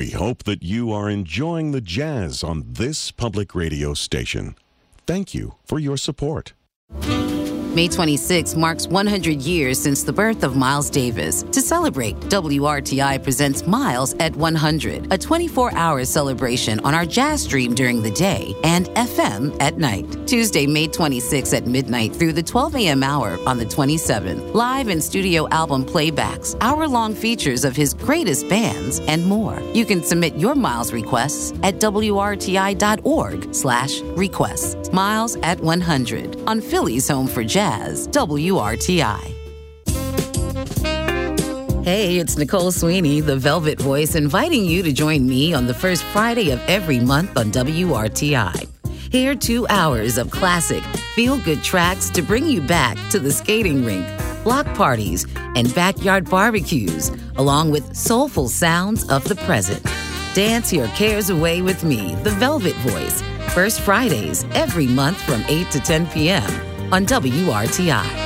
We hope that you are enjoying the jazz on this public radio station. Thank you for your support. May 26 marks 100 years since the birth of Miles Davis. To celebrate, WRTI presents Miles at 100, a 24-hour celebration on our jazz stream during the day and FM at night. Tuesday, May 26 at midnight through the 12 a.m. hour on the 27th. Live and studio album playbacks, hour-long features of his greatest bands, and more. You can submit your Miles requests at WRTI.org/requests. Miles at 100 on Philly's home for jazz. WRTI. Hey, it's Nicole Sweeney, the Velvet Voice, inviting you to join me on the first Friday of every month on WRTI. Hear 2 hours of classic, feel-good tracks to bring you back to the skating rink, block parties, and backyard barbecues, along with soulful sounds of the present. Dance your cares away with me, the Velvet Voice, first Fridays every month from 8 to 10 p.m. on WRTI.